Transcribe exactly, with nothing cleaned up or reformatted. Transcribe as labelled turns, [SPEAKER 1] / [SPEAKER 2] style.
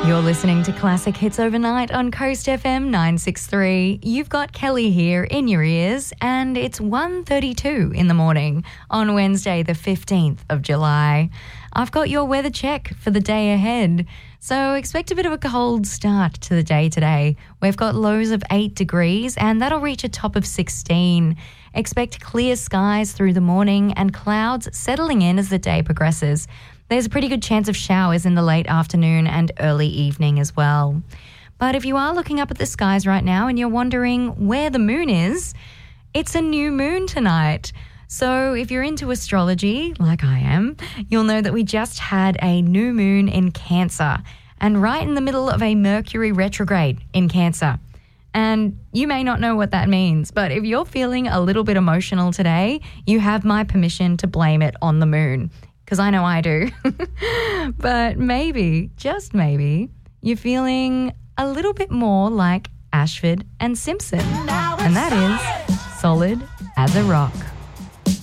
[SPEAKER 1] You're listening to Classic Hits Overnight on Coast F M nine sixty-three. You've got Kelly here in your ears, and it's one thirty-two in the morning on Wednesday, the fifteenth of July. I've got your weather check for the day ahead. So expect a bit of a cold start to the day today. We've got lows of eight degrees, and that'll reach a top of sixteen. Expect clear skies through the morning and clouds settling in as the day progresses. There's a pretty good chance of showers in the late afternoon and early evening as well. But if you are looking up at the skies right now and you're wondering where the moon is, it's a new moon tonight. So if you're into astrology, like I am, you'll know that we just had a new moon in Cancer and right in the middle of a Mercury retrograde in Cancer. And you may not know what that means, but if you're feeling a little bit emotional today, you have my permission to blame it on the moon. Because I know I do. But maybe, just maybe, you're feeling a little bit more like Ashford and Simpson. And that is Solid as a Rock.